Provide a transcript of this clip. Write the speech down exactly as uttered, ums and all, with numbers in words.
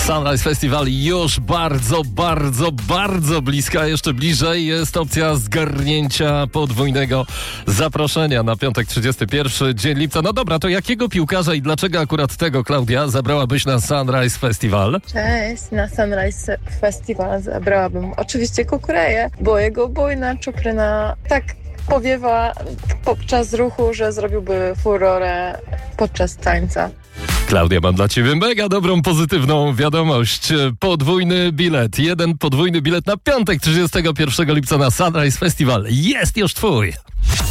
Sunrise Festival już bardzo, bardzo, bardzo bliska. Jeszcze bliżej jest opcja zgarnięcia podwójnego zaproszenia na piątek trzydziesty pierwszy dzień lipca. No dobra, to jakiego piłkarza i dlaczego akurat tego, Klaudia, zabrałabyś na Sunrise Festival? Cześć, na Sunrise Festival zabrałabym oczywiście Kukureję, bo jego bujna czupryna tak powiewa podczas ruchu, że zrobiłby furorę podczas tańca. Klaudia, mam dla ciebie mega dobrą, pozytywną wiadomość. Podwójny bilet, jeden podwójny bilet na piątek trzydziestego pierwszego lipca na Sunrise Festival jest już twój.